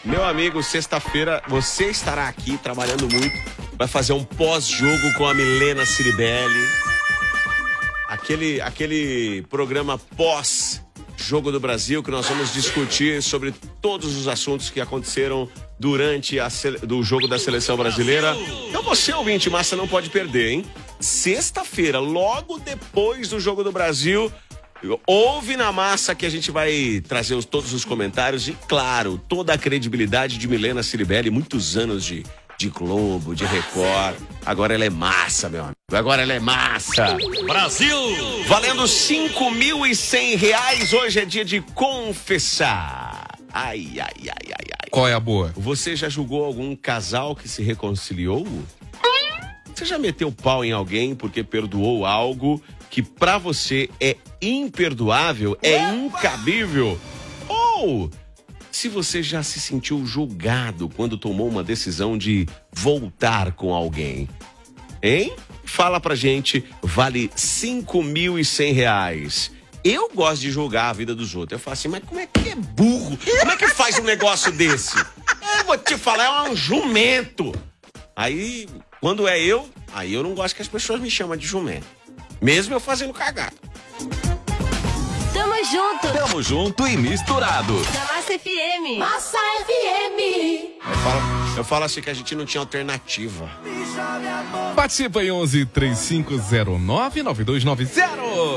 Meu amigo, sexta-feira você estará aqui trabalhando muito. Vai fazer um pós-jogo com a Milena Ciribelli. Aquele programa pós-Jogo do Brasil que nós vamos discutir sobre todos os assuntos que aconteceram durante do jogo da seleção brasileira. Então você, ouvinte massa, não pode perder, hein? Sexta-feira, logo depois do Jogo do Brasil, ouve na massa que a gente vai trazer todos os comentários e, claro, toda a credibilidade de Milena Ciribelli, muitos anos de Globo, de Record. Agora ela é massa, meu amigo. Agora ela é massa. Brasil! Valendo R$5.100. Hoje é dia de confessar. Ai. Qual é a boa? Você já julgou algum casal que se reconciliou? Você já meteu pau em alguém porque perdoou algo que pra você é imperdoável, é incabível? Ou se você já se sentiu julgado quando tomou uma decisão de voltar com alguém? Hein? Fala pra gente, vale R$5.100. Eu gosto de julgar a vida dos outros. Eu falo assim, mas como é que é burro? Como é que faz um negócio desse? Eu vou te falar, é um jumento. Aí, quando é eu, aí eu não gosto que as pessoas me chamam de jumento. Mesmo eu fazendo cagada. Tamo junto. Tamo junto e misturado. Da Massa FM. Massa FM. Eu falo assim que a gente não tinha alternativa. Participa aí 11 3509 9290.